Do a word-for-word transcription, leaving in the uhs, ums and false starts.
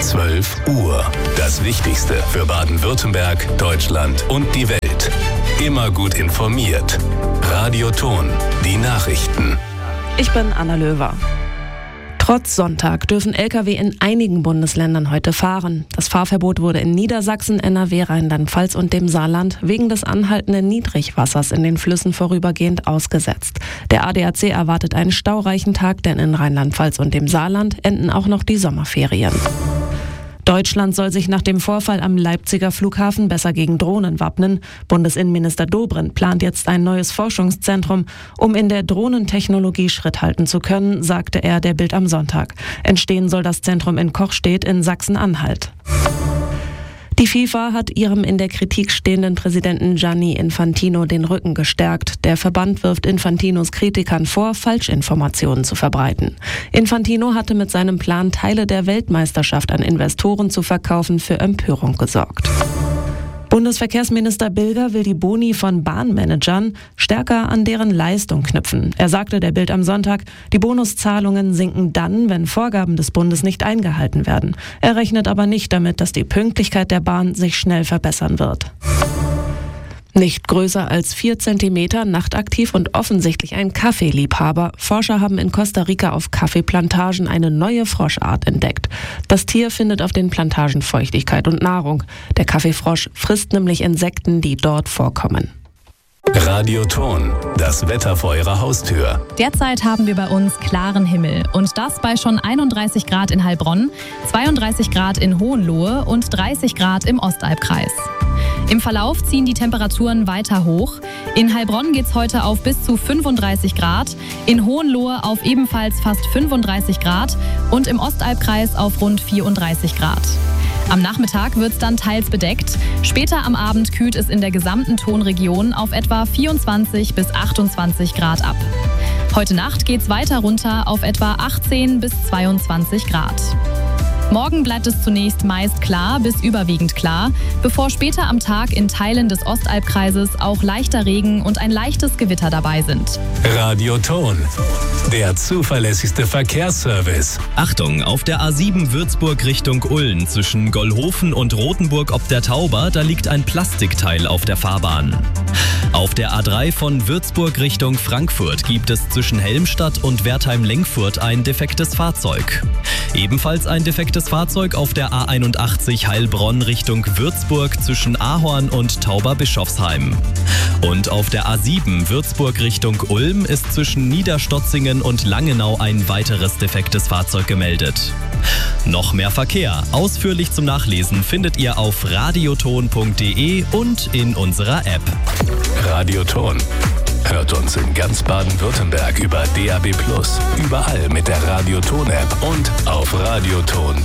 zwölf Uhr. Das Wichtigste für Baden-Württemberg, Deutschland und die Welt. Immer gut informiert. Radioton, die Nachrichten. Ich bin Anna Löwer. Trotz Sonntag dürfen L K W in einigen Bundesländern heute fahren. Das Fahrverbot wurde in Niedersachsen, N R W, Rheinland-Pfalz und dem Saarland wegen des anhaltenden Niedrigwassers in den Flüssen vorübergehend ausgesetzt. Der A D A C erwartet einen staureichen Tag, denn in Rheinland-Pfalz und dem Saarland enden auch noch die Sommerferien. Deutschland soll sich nach dem Vorfall am Leipziger Flughafen besser gegen Drohnen wappnen. Bundesinnenminister Dobrindt plant jetzt ein neues Forschungszentrum, um in der Drohnentechnologie Schritt halten zu können, sagte er der Bild am Sonntag. Entstehen soll das Zentrum in Kochstedt in Sachsen-Anhalt. Die FIFA hat ihrem in der Kritik stehenden Präsidenten Gianni Infantino den Rücken gestärkt. Der Verband wirft Infantinos Kritikern vor, Falschinformationen zu verbreiten. Infantino hatte mit seinem Plan, Teile der Weltmeisterschaft an Investoren zu verkaufen, für Empörung gesorgt. Bundesverkehrsminister Bilger will die Boni von Bahnmanagern stärker an deren Leistung knüpfen. Er sagte der Bild am Sonntag, die Bonuszahlungen sinken dann, wenn Vorgaben des Bundes nicht eingehalten werden. Er rechnet aber nicht damit, dass die Pünktlichkeit der Bahn sich schnell verbessern wird. Nicht größer als vier Zentimeter, nachtaktiv und offensichtlich ein Kaffeeliebhaber. Forscher haben in Costa Rica auf Kaffeeplantagen eine neue Froschart entdeckt. Das Tier findet auf den Plantagen Feuchtigkeit und Nahrung. Der Kaffeefrosch frisst nämlich Insekten, die dort vorkommen. Radioton, das Wetter vor Ihrer Haustür. Derzeit haben wir bei uns klaren Himmel und das bei schon einunddreißig Grad in Heilbronn, zweiunddreißig Grad in Hohenlohe und dreißig Grad im Ostalbkreis. Im Verlauf ziehen die Temperaturen weiter hoch. In Heilbronn geht's heute auf bis zu fünfunddreißig Grad, in Hohenlohe auf ebenfalls fast fünfunddreißig Grad und im Ostalbkreis auf rund vierunddreißig Grad. Am Nachmittag wird's dann teils bedeckt. Später am Abend kühlt es in der gesamten Tonregion auf etwa vierundzwanzig bis achtundzwanzig Grad ab. Heute Nacht geht's weiter runter auf etwa achtzehn bis zweiundzwanzig Grad. Morgen bleibt es zunächst meist klar bis überwiegend klar, bevor später am Tag in Teilen des Ostalbkreises auch leichter Regen und ein leichtes Gewitter dabei sind. Radioton, der zuverlässigste Verkehrsservice. Achtung, auf der A sieben Würzburg Richtung Ulm zwischen Gollhofen und Rothenburg ob der Tauber, da liegt ein Plastikteil auf der Fahrbahn. Auf der A drei von Würzburg Richtung Frankfurt gibt es zwischen Helmstadt und Wertheim-Lenkfurt ein defektes Fahrzeug. Ebenfalls ein defektes Fahrzeug auf der A einundachtzig Heilbronn Richtung Würzburg zwischen Ahorn und Tauber-Bischofsheim. Und auf der A sieben Würzburg Richtung Ulm ist zwischen Niederstotzingen und Langenau ein weiteres defektes Fahrzeug gemeldet. Noch mehr Verkehr, ausführlich zum Nachlesen, findet ihr auf radioton punkt de und in unserer App. Radioton. Hört uns in ganz Baden-Württemberg über D A B plus, überall mit der Radioton-App und auf radioton